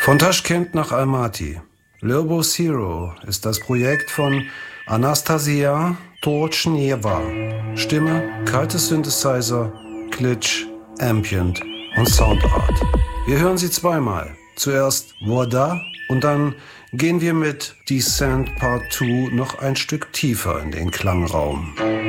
Von Taschkent nach Almaty. Lirbo Zero ist das Projekt von Anastasia Torchnieva. Stimme, kalte Synthesizer, Glitch, Ambient und Soundart. Wir hören sie zweimal. Zuerst Voda und dann gehen wir mit Descent Part 2 noch ein Stück tiefer in den Klangraum.